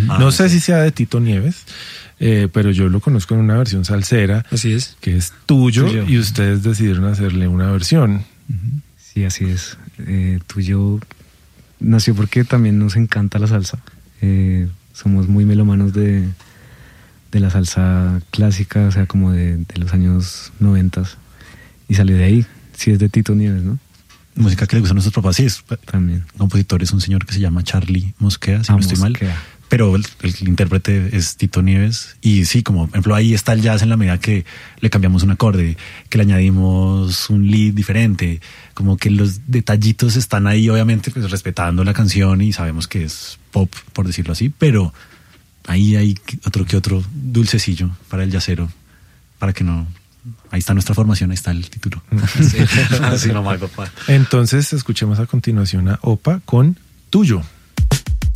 No sé si sea de Tito Nieves, pero yo lo conozco en una versión salsera. Así es. Que es tuyo. Y ustedes decidieron hacerle una versión. Sí, así es. Tuyo nació porque también nos encanta la salsa. Somos muy melómanos de la salsa clásica, o sea, como de los años 90. Y salió de ahí. Sí, es de Tito Nieves, ¿no? Música que le gusta a nuestros papás, sí. También. El compositor es un señor que se llama Charlie Mosqueda, si no estoy mal. Pero el intérprete es Tito Nieves. Y sí, como por ejemplo ahí está el jazz en la medida que le cambiamos un acorde, que le añadimos un lead diferente. Como que los detallitos están ahí, obviamente, pues respetando la canción y sabemos que es pop, por decirlo así. Pero ahí hay otro dulcecillo para el jazzero, para que no... Ahí está nuestra formación, ahí está el título. Así nomás, papá. Entonces escuchemos a continuación a Opa con Tuyo.